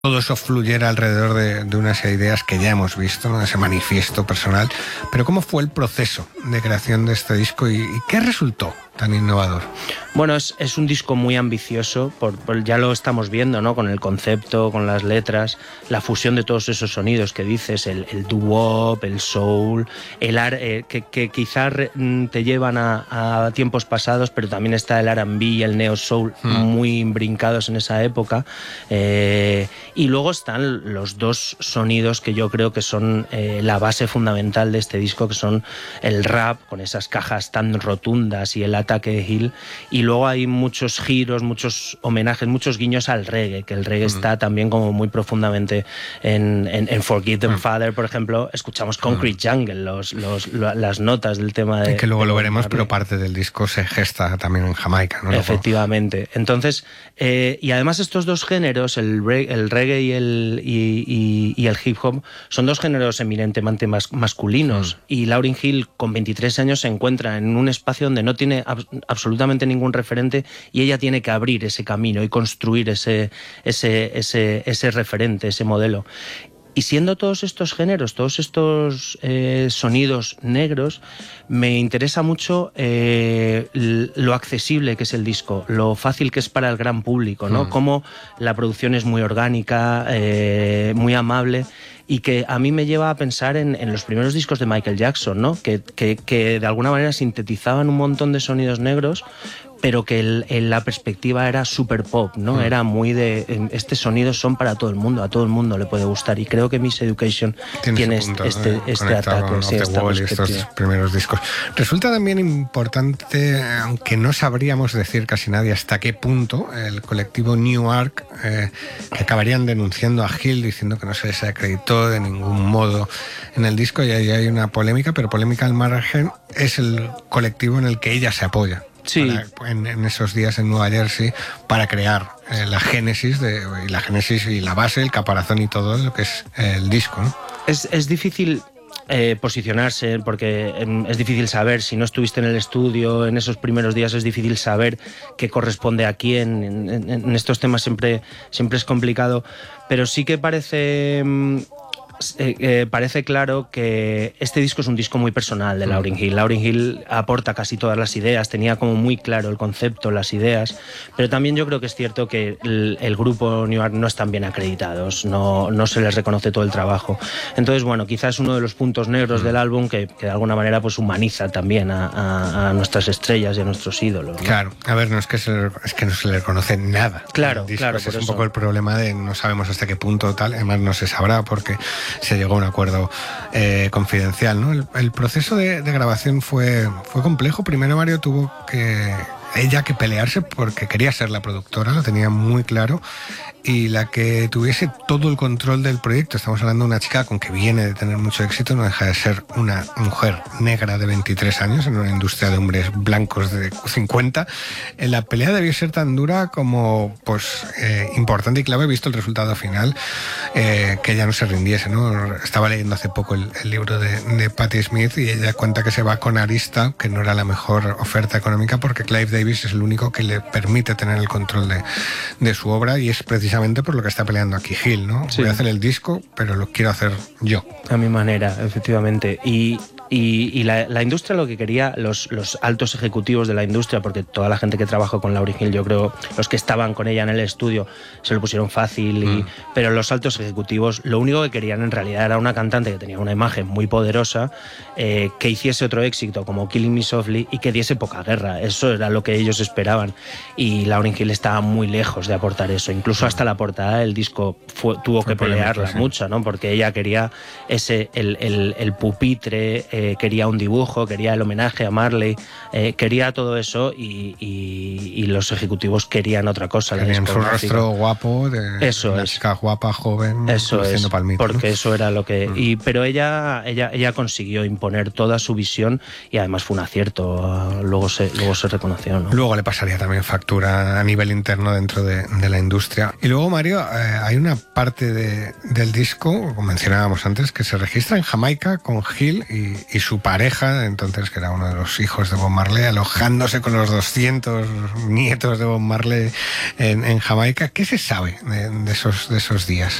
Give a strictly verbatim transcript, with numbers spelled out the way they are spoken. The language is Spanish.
todo eso fluyera alrededor de, de unas ideas que ya hemos visto, ¿no? Ese manifiesto personal. Pero ¿cómo fue el proceso de creación de este disco y, y qué resultó tan innovador? Bueno, es, es un disco muy ambicioso, por, por, ya lo estamos viendo, ¿no? Con el concepto, con las letras, la fusión de todos esos sonidos que dices, el, el doo-wop, el soul, el ar, eh, que, que quizás te llevan a, a tiempos pasados, pero también está el R and B y el neo-soul mm. muy brincados en esa época. Eh, y luego están los dos sonidos que yo creo que son eh, la base fundamental de este disco, que son el rap, con esas cajas tan rotundas, y el ataque de Hill, y luego hay muchos giros, muchos homenajes, muchos guiños al reggae, que el reggae mm. está también como muy profundamente en, en, en Forgotten mm. Father, por ejemplo, escuchamos Concrete mm. Jungle, los, los, las notas del tema de... Que luego de lo veremos, pero parte del disco se gesta también en Jamaica, ¿no? Efectivamente. Entonces, eh, y además estos dos géneros, el, reggae, el reggae y el, y, y, y el hip hop, son dos géneros eminentemente mas, masculinos, mm. y Lauryn Hill, con veintitrés años, se encuentra en un espacio donde no tiene ab- absolutamente ningún referente, y ella tiene que abrir ese camino y construir ese, ese, ese, ese referente, ese modelo. Y siendo todos estos géneros, todos estos eh, sonidos negros, me interesa mucho eh, lo accesible que es el disco, lo fácil que es para el gran público, ¿no? Mm. Cómo la producción es muy orgánica, eh, muy amable, y que a mí me lleva a pensar en, en los primeros discos de Michael Jackson, ¿no? Que, que, que de alguna manera sintetizaban un montón de sonidos negros, pero que el, el, la perspectiva era super pop, ¿no? Mm. Era muy de... Este sonido son para todo el mundo, a todo el mundo le puede gustar, y creo que Miss Education tiene tiene punto, este, ¿no? este ataque. Sí, esta Wall y estos primeros discos. Resulta también importante, aunque no sabríamos decir casi nadie hasta qué punto, el colectivo New Ark, eh, que acabarían denunciando a Hill diciendo que no se les acreditó de ningún modo en el disco, y ahí hay una polémica, pero polémica al margen, es el colectivo en el que ella se apoya. Sí. Para, en, en esos días en Nueva Jersey, para crear eh, la génesis de, y la génesis y la base, el caparazón y todo lo que es eh, el disco, ¿no? Es, es difícil eh, posicionarse, porque eh, es difícil saber, si no estuviste en el estudio en esos primeros días, es difícil saber qué corresponde a quién. En, en, en estos temas siempre, siempre es complicado, pero sí que parece... Eh, eh, parece claro que este disco es un disco muy personal de Lauryn Hill. Lauryn Hill aporta casi todas las ideas, tenía como muy claro el concepto, las ideas, pero también yo creo que es cierto que el, el grupo New Ark no están bien acreditados, no, no se les reconoce todo el trabajo. Entonces, bueno, quizás uno de los puntos negros mm. del álbum que, que de alguna manera pues humaniza también a, a, a nuestras estrellas y a nuestros ídolos, ¿no? Claro, a ver, no es que, se, es que no se le reconoce nada. Claro, disco, claro. Es por un eso. poco el problema de no sabemos hasta qué punto tal, además no se sabrá porque se llegó a un acuerdo eh, confidencial, ¿no? El, el proceso de, de grabación fue, fue complejo. Primero Mario tuvo que ella que pelearse porque quería ser la productora, lo tenía muy claro, y la que tuviese todo el control del proyecto. Estamos hablando de una chica con que viene de tener mucho éxito, no deja de ser una mujer negra de veintitrés años en una industria de hombres blancos de cincuenta. La pelea debió ser tan dura como pues eh, importante y clave, visto el resultado final, eh, que ella no se rindiese, ¿no? Estaba leyendo hace poco el, el libro de, de Patti Smith, y ella cuenta que se va con Arista, que no era la mejor oferta económica, porque Clive Davis es el único que le permite tener el control de, de su obra, y es precisamente por lo que está peleando aquí Hill, ¿no? Sí. Voy a hacer el disco, pero lo quiero hacer yo. A mi manera, efectivamente. Y, y, y la, la industria lo que quería, los, los altos ejecutivos de la industria, porque toda la gente que trabajó con Lauryn Hill, yo creo, los que estaban con ella en el estudio, se lo pusieron fácil, y, mm. pero los altos ejecutivos lo único que querían en realidad era una cantante que tenía una imagen muy poderosa, eh, que hiciese otro éxito como Killing Me Softly y que diese poca guerra. Eso era lo que ellos esperaban, y Lauryn Hill estaba muy lejos de aportar eso. Incluso hasta la portada del disco fue, tuvo fue que pelearla sí. mucho, ¿no? Porque ella quería ese el, el, el pupitre, eh, quería un dibujo, quería el homenaje a Marley, eh, quería todo eso, y, y, y los ejecutivos querían otra cosa. Querían su rostro guapo, de eso una es. chica guapa, joven, eso es, palmito, porque ¿no? eso era lo que... Mm. Y, pero ella, ella, ella consiguió imponer toda su visión, y además fue un acierto, luego se, luego se reconoció, ¿no? Luego le pasaría también factura a nivel interno dentro de, de la industria. Y luego, Mario, eh, hay una parte de, del disco, como mencionábamos antes, que se registra en Jamaica con Hill y, y su pareja, entonces, que era uno de los hijos de Bob Marley, alojándose con los doscientos nietos de Bob Marley en, en Jamaica. ¿Qué se sabe de, de, esos, de esos días?